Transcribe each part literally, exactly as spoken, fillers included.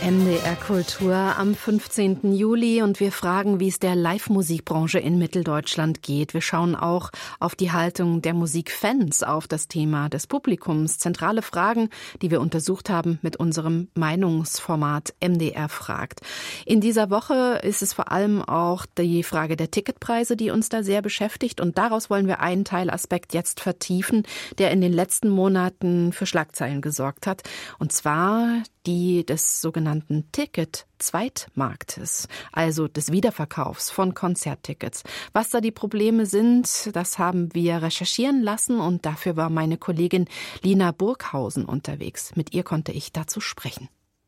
M D R Kultur am fünfzehnten Juli und wir fragen, wie es der Live-Musikbranche in Mitteldeutschland geht. Wir schauen auch auf die Haltung der Musikfans auf das Thema des Publikums. Zentrale Fragen, die wir untersucht haben mit unserem Meinungsformat M D R fragt. In dieser Woche ist es vor allem auch die Frage der Ticketpreise, die uns da sehr beschäftigt und daraus wollen wir einen Teilaspekt jetzt vertiefen, der in den letzten Monaten für Schlagzeilen gesorgt hat. Und zwar die des sogenannten Ticket-Zweitmarktes, also des Wiederverkaufs von Konzerttickets. Was da die Probleme sind, das haben wir recherchieren lassen und dafür war meine Kollegin Lina Burghausen unterwegs. Mit ihr konnte ich dazu sprechen.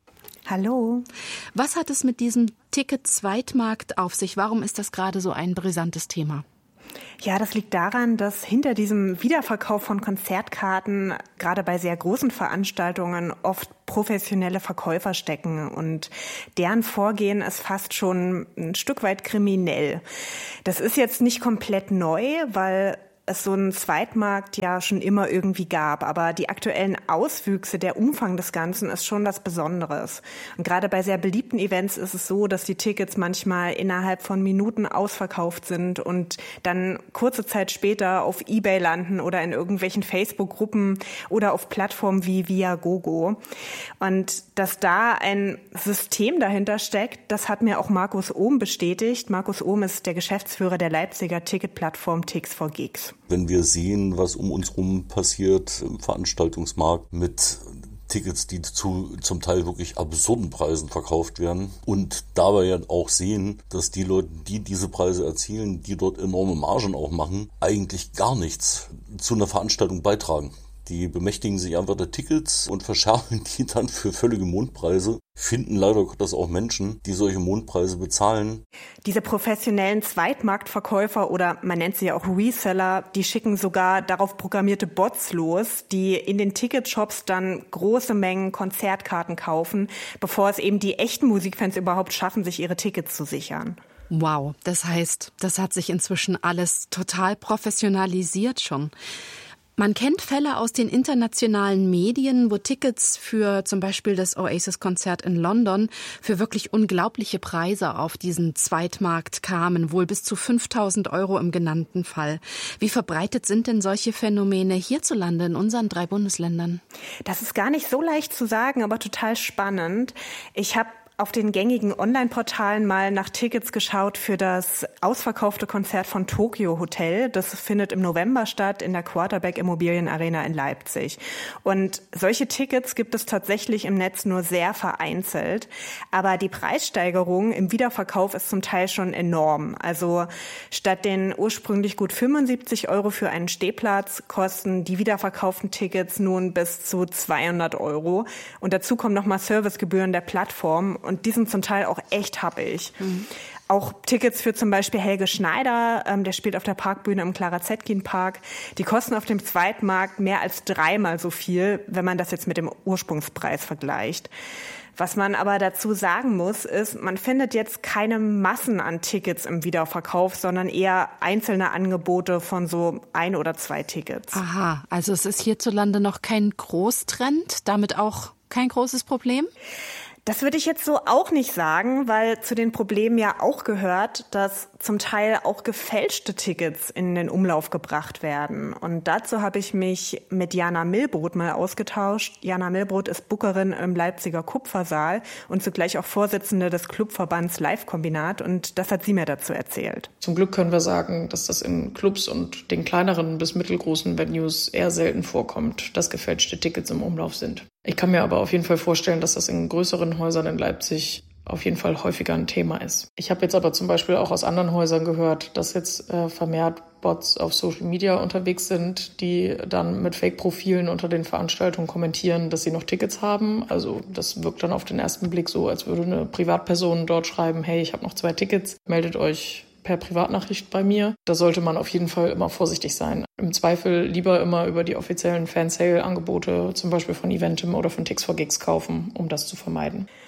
Hallo. Was hat es mit diesem Ticket-Zweitmarkt auf sich? Warum ist das gerade so ein brisantes Thema? Ja, das liegt daran, dass hinter diesem Wiederverkauf von Konzertkarten gerade bei sehr großen Veranstaltungen oft professionelle Verkäufer stecken und deren Vorgehen ist fast schon ein Stück weit kriminell. Das ist jetzt nicht komplett neu, weil es so einen Zweitmarkt ja schon immer irgendwie gab. Aber die aktuellen Auswüchse, der Umfang des Ganzen ist schon was Besonderes. Und gerade bei sehr beliebten Events ist es so, dass die Tickets manchmal innerhalb von Minuten ausverkauft sind und dann kurze Zeit später auf eBay landen oder in irgendwelchen Facebook-Gruppen oder auf Plattformen wie Viagogo. Und dass da ein System dahinter steckt, das hat mir auch Markus Ohm bestätigt. Markus Ohm ist der Geschäftsführer der Leipziger Ticketplattform Tix for Gigs. Wenn wir sehen, was um uns herum passiert im Veranstaltungsmarkt mit Tickets, die zu zum Teil wirklich absurden Preisen verkauft werden und dabei ja auch sehen, dass die Leute, die diese Preise erzielen, die dort enorme Margen auch machen, eigentlich gar nichts zu einer Veranstaltung beitragen. Die bemächtigen sich einfach der Tickets und verscherben die dann für völlige Mondpreise. Finden leider Gottes auch Menschen, die solche Mondpreise bezahlen. Diese professionellen Zweitmarktverkäufer oder man nennt sie ja auch Reseller, die schicken sogar darauf programmierte Bots los, die in den Ticketshops dann große Mengen Konzertkarten kaufen, bevor es eben die echten Musikfans überhaupt schaffen, sich ihre Tickets zu sichern. Wow, das heißt, das hat sich inzwischen alles total professionalisiert schon. Man kennt Fälle aus den internationalen Medien, wo Tickets für zum Beispiel das Oasis-Konzert in London für wirklich unglaubliche Preise auf diesen Zweitmarkt kamen, wohl bis zu fünftausend Euro im genannten Fall. Wie verbreitet sind denn solche Phänomene hierzulande in unseren drei Bundesländern? Das ist gar nicht so leicht zu sagen, aber total spannend. Ich habe auf den gängigen Online-Portalen mal nach Tickets geschaut für das ausverkaufte Konzert von Tokyo Hotel. Das findet im November statt in der Quarterback Immobilien Arena in Leipzig. Und solche Tickets gibt es tatsächlich im Netz nur sehr vereinzelt. Aber die Preissteigerung im Wiederverkauf ist zum Teil schon enorm. Also statt den ursprünglich gut fünfundsiebzig Euro für einen Stehplatz kosten die wiederverkauften Tickets nun bis zu zweihundert Euro. Und dazu kommen nochmal Servicegebühren der Plattform. Und die sind zum Teil auch echt happig. Mhm. Auch Tickets für zum Beispiel Helge Schneider, ähm, der spielt auf der Parkbühne im Clara-Zetkin-Park, die kosten auf dem Zweitmarkt mehr als dreimal so viel, wenn man das jetzt mit dem Ursprungspreis vergleicht. Was man aber dazu sagen muss, ist, man findet jetzt keine Massen an Tickets im Wiederverkauf, sondern eher einzelne Angebote von so ein oder zwei Tickets. Aha, also es ist hierzulande noch kein Großtrend, damit auch kein großes Problem? Das würde ich jetzt so auch nicht sagen, weil zu den Problemen ja auch gehört, dass zum Teil auch gefälschte Tickets in den Umlauf gebracht werden. Und dazu habe ich mich mit Jana Milbrot mal ausgetauscht. Jana Milbrot ist Bookerin im Leipziger Kupfersaal und zugleich auch Vorsitzende des Clubverbands Live-Kombinat. Und das hat sie mir dazu erzählt. Zum Glück können wir sagen, dass das in Clubs und den kleineren bis mittelgroßen Venues eher selten vorkommt, dass gefälschte Tickets im Umlauf sind. Ich kann mir aber auf jeden Fall vorstellen, dass das in größeren Häusern in Leipzig auf jeden Fall häufiger ein Thema ist. Ich habe jetzt aber zum Beispiel auch aus anderen Häusern gehört, dass jetzt äh, vermehrt Bots auf Social Media unterwegs sind, die dann mit Fake-Profilen unter den Veranstaltungen kommentieren, dass sie noch Tickets haben. Also das wirkt dann auf den ersten Blick so, als würde eine Privatperson dort schreiben, hey, ich habe noch zwei Tickets, meldet euch per Privatnachricht bei mir. Da sollte man auf jeden Fall immer vorsichtig sein. Im Zweifel lieber immer über die offiziellen Fansale-Angebote, zum Beispiel von Eventim oder von Tix for Gigs kaufen, um das zu vermeiden.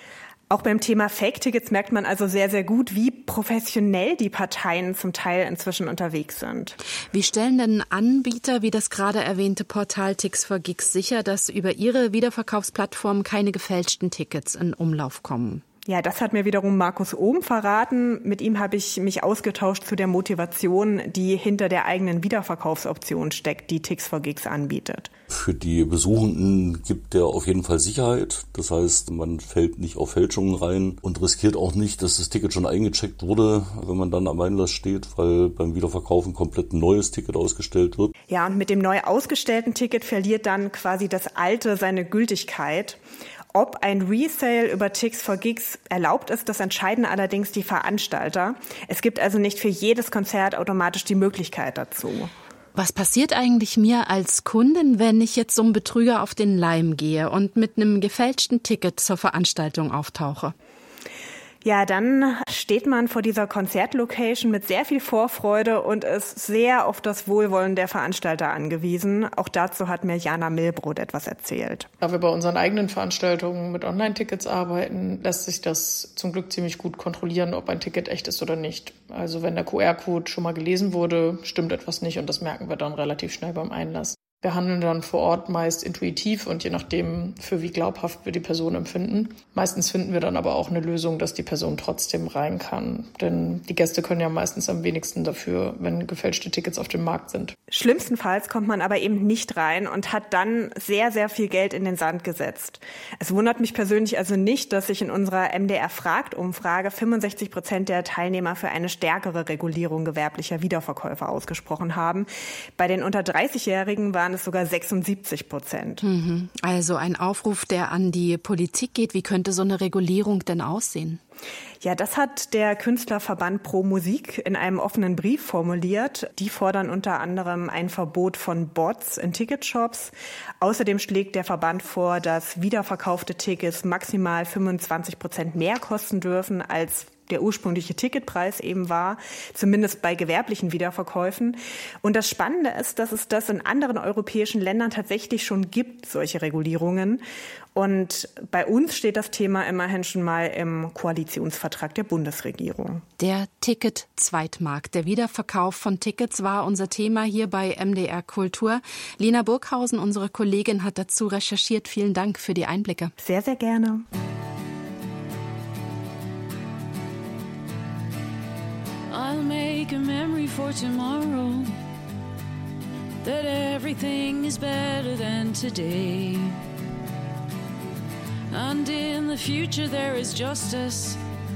Auch beim Thema Fake-Tickets merkt man also sehr, sehr gut, wie professionell die Parteien zum Teil inzwischen unterwegs sind. Wie stellen denn Anbieter wie das gerade erwähnte Portal Tix for Gigs sicher, dass über ihre Wiederverkaufsplattform keine gefälschten Tickets in Umlauf kommen? Ja, das hat mir wiederum Markus Ohm verraten. Mit ihm habe ich mich ausgetauscht zu der Motivation, die hinter der eigenen Wiederverkaufsoption steckt, die Tix for Gigs anbietet. Für die Besuchenden gibt der auf jeden Fall Sicherheit. Das heißt, man fällt nicht auf Fälschungen rein und riskiert auch nicht, dass das Ticket schon eingecheckt wurde, wenn man dann am Einlass steht, weil beim Wiederverkaufen komplett ein neues Ticket ausgestellt wird. Ja, und mit dem neu ausgestellten Ticket verliert dann quasi das alte seine Gültigkeit. Ob ein Resale über Tix for Gigs erlaubt ist, das entscheiden allerdings die Veranstalter. Es gibt also nicht für jedes Konzert automatisch die Möglichkeit dazu. Was passiert eigentlich mir als Kundin, wenn ich jetzt so einem Betrüger auf den Leim gehe und mit einem gefälschten Ticket zur Veranstaltung auftauche? Ja, dann steht man vor dieser Konzertlocation mit sehr viel Vorfreude und ist sehr auf das Wohlwollen der Veranstalter angewiesen. Auch dazu hat mir Jana Milbrot etwas erzählt. Da wir bei unseren eigenen Veranstaltungen mit Online-Tickets arbeiten, lässt sich das zum Glück ziemlich gut kontrollieren, ob ein Ticket echt ist oder nicht. Also wenn der Q R-Code schon mal gelesen wurde, stimmt etwas nicht und das merken wir dann relativ schnell beim Einlass. Wir handeln dann vor Ort meist intuitiv und je nachdem, für wie glaubhaft wir die Person empfinden. Meistens finden wir dann aber auch eine Lösung, dass die Person trotzdem rein kann. Denn die Gäste können ja meistens am wenigsten dafür, wenn gefälschte Tickets auf dem Markt sind. Schlimmstenfalls kommt man aber eben nicht rein und hat dann sehr, sehr viel Geld in den Sand gesetzt. Es wundert mich persönlich also nicht, dass sich in unserer M D R-Fragt-Umfrage fünfundsechzig Prozent der Teilnehmer für eine stärkere Regulierung gewerblicher Wiederverkäufer ausgesprochen haben. Bei den unter dreißigjährigen waren es sogar sechsundsiebzig Prozent. Also ein Aufruf, der an die Politik geht. Wie könnte so eine Regulierung denn aussehen? Ja, das hat der Künstlerverband Pro Musik in einem offenen Brief formuliert. Die fordern unter anderem ein Verbot von Bots in Ticketshops. Außerdem schlägt der Verband vor, dass wiederverkaufte Tickets maximal fünfundzwanzig Prozent mehr kosten dürfen als der ursprüngliche Ticketpreis eben war, zumindest bei gewerblichen Wiederverkäufen. Und das Spannende ist, dass es das in anderen europäischen Ländern tatsächlich schon gibt, solche Regulierungen. Und bei uns steht das Thema immerhin schon mal im Koalitionsvertrag der Bundesregierung. Der Ticket-Zweitmarkt, der Wiederverkauf von Tickets war unser Thema hier bei M D R Kultur. Lena Burghausen, unsere Kollegin, hat dazu recherchiert. Vielen Dank für die Einblicke. Sehr, sehr gerne. I'll make a memory for tomorrow, that everything is better than today. And in the future there is justice